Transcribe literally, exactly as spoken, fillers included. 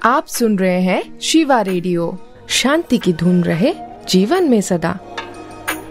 आप सुन रहे हैं शिवा रेडियो। शांति की धुन रहे जीवन में सदा।